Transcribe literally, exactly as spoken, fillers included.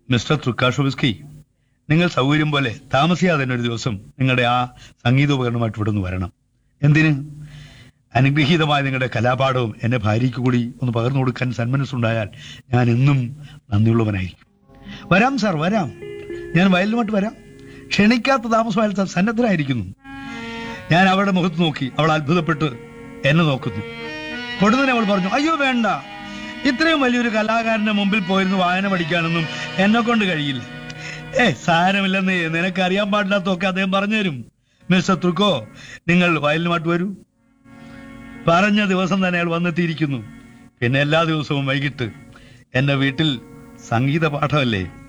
Mister തൃക്കാഷോവിസ്കി, നിങ്ങൾ സൗകര്യം പോലെ താമസിയാതെ തന്നെ ഒരു ദിവസം നിങ്ങളുടെ ആ സംഗീതോപകരണമായിട്ട് ഇവിടെ നിന്ന് വരണം. എന്തിന്? അനുഗ്രഹീതമായ നിങ്ങളുടെ കലാപാഠവും എന്നെ ഭാര്യയ്ക്ക് കൂടി ഒന്ന് പകർന്നു കൊടുക്കാൻ സന്മനസ്സുണ്ടായാൽ ഞാൻ എന്നും നന്ദിയുള്ളവനായിരിക്കും. വരാം സാർ, വരാം. ഞാൻ വയലിലുമായിട്ട് വരാം. ക്ഷണിക്കാത്ത താമസമായാൽ സാർ സന്നദ്ധനായിരിക്കുന്നു. ഞാൻ അവളുടെ മുഖത്ത് നോക്കി. അവൾ അത്ഭുതപ്പെട്ട് എന്നെ നോക്കുന്നു. പൊടുന്നനെ അവൾ പറഞ്ഞു, അയ്യോ വേണ്ട, ഇത്രയും വലിയൊരു കലാകാരന്റെ മുമ്പിൽ പോയിരുന്നു വായന പഠിക്കാനൊന്നും എന്നെ കൊണ്ട് കഴിയില്ല. ഏ സാരമില്ലെന്ന് നിനക്കറിയാൻ പാടില്ലാത്തൊക്കെ അദ്ദേഹം പറഞ്ഞുതരും. മിസ്റ്റർ തൃക്കോ, നിങ്ങൾ വയലിനുമായിട്ട് വരൂ. പറഞ്ഞ ദിവസം തന്നെ അയാൾ വന്നെത്തിയിരിക്കുന്നു. പിന്നെ എല്ലാ ദിവസവും വൈകിട്ട് എന്റെ വീട്ടിൽ സംഗീത പാഠമല്ലേ.